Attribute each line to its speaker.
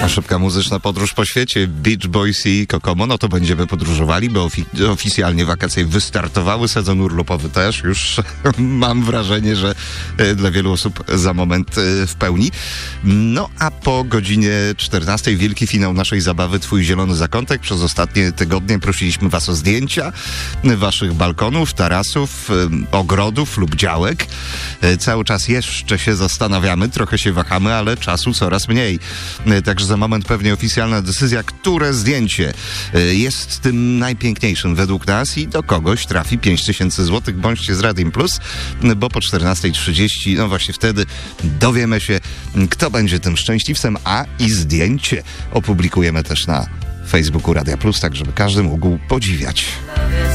Speaker 1: A szybka muzyczna podróż po świecie. Beach Boys i Kokomo, no to będziemy podróżowali, bo oficjalnie wakacje wystartowały, sezon urlopowy też. Już mam wrażenie, że dla wielu osób za moment w pełni. No a po godzinie 14 wielki finał naszej zabawy Twój zielony zakątek. Przez ostatnie tygodnie prosiliśmy Was o zdjęcia Waszych balkonów, tarasów, ogrodów lub działek. Cały czas jeszcze się zastanawiamy, trochę się wahamy, ale czasu coraz mniej. Także za moment pewnie oficjalna decyzja, które zdjęcie jest tym najpiękniejszym według nas i do kogoś trafi 5000 zł. Bądźcie z Radiem Plus, bo po 14:30, no właśnie wtedy dowiemy się, kto będzie tym szczęśliwcem, a i zdjęcie opublikujemy też na Facebooku Radia Plus, tak żeby każdy mógł podziwiać.